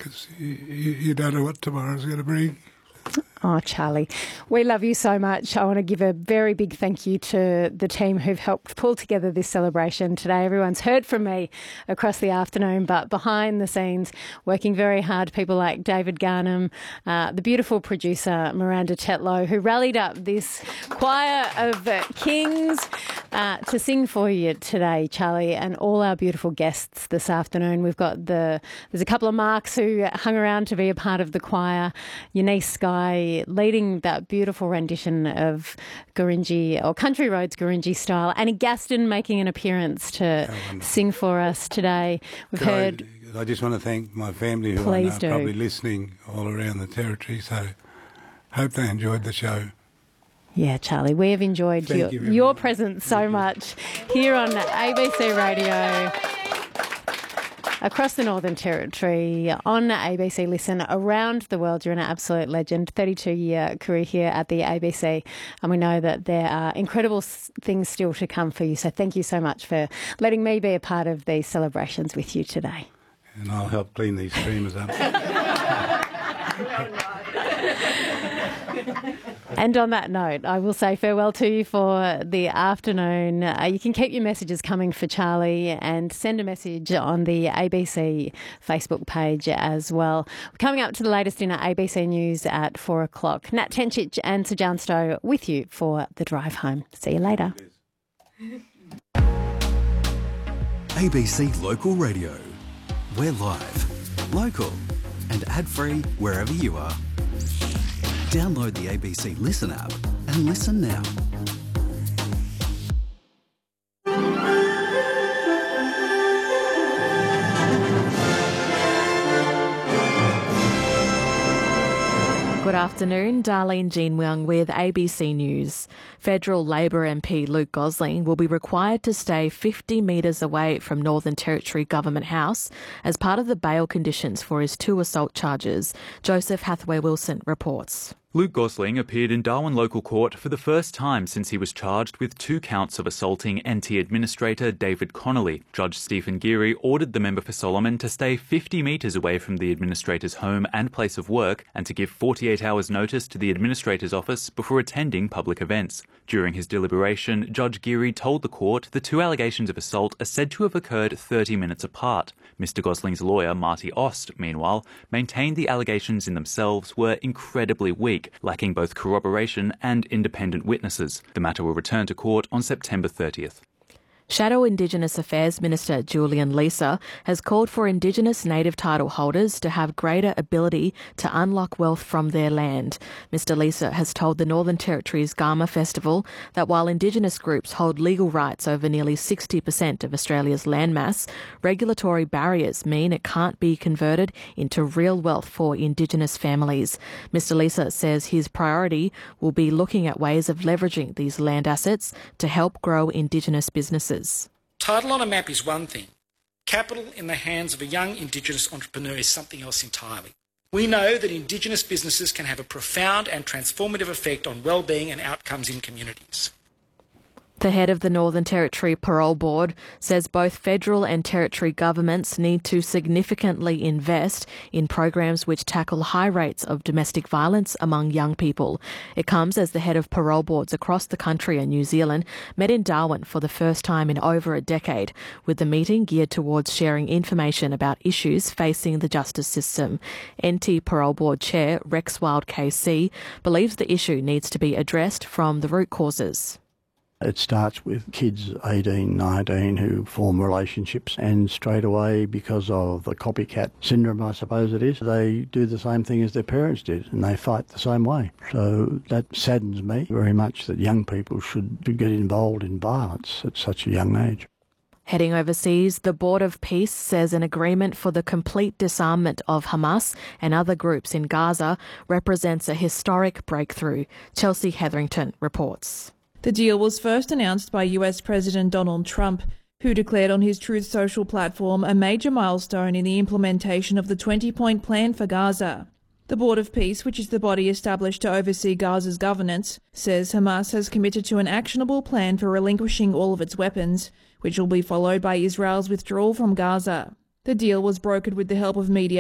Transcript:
because you don't know what tomorrow's going to bring. Oh, Charlie, we love you so much. I want to give a very big thank you to the team who've helped pull together this celebration today. Everyone's heard from me across the afternoon, but behind the scenes, working very hard, people like David Garnham, the beautiful producer Miranda Tetlow, who rallied up this choir of kings to sing for you today, Charlie, and all our beautiful guests this afternoon. We've got there's a couple of Marks who hung around to be a part of the choir, Eunice Sky leading that beautiful rendition of Gurindji, or Country Roads Gurindji style. Annie Gaston making an appearance to sing for us today. I just want to thank my family who are probably listening all around the territory, so hope they enjoyed the show. Yeah, Charlie, we have enjoyed your presence so much here on ABC Radio, across the Northern Territory, on ABC Listen, around the world. You're an absolute legend. 32-year career here at the ABC, and we know that there are incredible things still to come for you. So thank you so much for letting me be a part of these celebrations with you today. And I'll help clean these streamers up. And on that note, I will say farewell to you for the afternoon. You can keep your messages coming for Charlie and send a message on the ABC Facebook page as well. We're coming up to the latest in our ABC News at 4 o'clock. Nat Tenchich and Sajan Stowe with you for the drive home. See you later. ABC Local Radio. We're live, local and ad-free wherever you are. Download the ABC Listen app and listen now. Good afternoon, Darlene Jean Wang with ABC News. Federal Labor MP Luke Gosling will be required to stay 50 metres away from Northern Territory Government House as part of the bail conditions for his 2 assault charges. Joseph Hathaway-Wilson reports. Luke Gosling appeared in Darwin Local Court for the first time since he was charged with 2 counts of assaulting NT Administrator David Connolly. Judge Stephen Geary ordered the member for Solomon to stay 50 metres away from the Administrator's home and place of work and to give 48 hours notice to the Administrator's office before attending public events. During his deliberation, Judge Geary told the court the 2 allegations of assault are said to have occurred 30 minutes apart. Mr Gosling's lawyer, Marty Ost, meanwhile, maintained the allegations in themselves were incredibly weak, lacking both corroboration and independent witnesses. The matter will return to court on September 30th. Shadow Indigenous Affairs Minister Julian Leeser has called for Indigenous native title holders to have greater ability to unlock wealth from their land. Mr Leeser has told the Northern Territory's Garma Festival that while Indigenous groups hold legal rights over nearly 60% of Australia's landmass, regulatory barriers mean it can't be converted into real wealth for Indigenous families. Mr Leeser says his priority will be looking at ways of leveraging these land assets to help grow Indigenous businesses. Title on a map is one thing. Capital in the hands of a young Indigenous entrepreneur is something else entirely. We know that Indigenous businesses can have a profound and transformative effect on well-being and outcomes in communities. The head of the Northern Territory Parole Board says both federal and territory governments need to significantly invest in programs which tackle high rates of domestic violence among young people. It comes as the head of parole boards across the country and New Zealand met in Darwin for the first time in over a decade, with the meeting geared towards sharing information about issues facing the justice system. NT Parole Board Chair Rex Wild KC believes the issue needs to be addressed from the root causes. It starts with kids 18, 19 who form relationships, and straight away, because of the copycat syndrome, I suppose it is, they do the same thing as their parents did and they fight the same way. So that saddens me very much that young people should get involved in violence at such a young age. Heading overseas, the Board of Peace says an agreement for the complete disarmament of Hamas and other groups in Gaza represents a historic breakthrough. Chelsea Hetherington reports. The deal was first announced by US President Donald Trump, who declared on his Truth Social platform a major milestone in the implementation of the 20-point plan for Gaza. The Board of Peace, which is the body established to oversee Gaza's governance, says Hamas has committed to an actionable plan for relinquishing all of its weapons, which will be followed by Israel's withdrawal from Gaza. The deal was brokered with the help of media